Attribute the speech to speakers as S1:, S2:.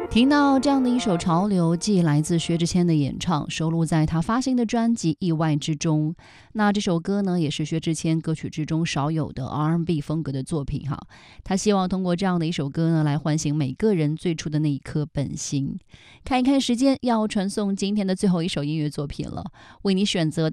S1: 听到这样的一首潮流，既来自薛之谦的演唱，收录在他发行的专辑《意外》之中。那这首歌呢，也是薛之谦歌曲之中少有的 R&B 风格的作品哈。他希望通过这样的一首歌呢，来唤醒每个人最初的那一颗本心。看一看时间，要传送今天的最后一首音乐作品了，为你选择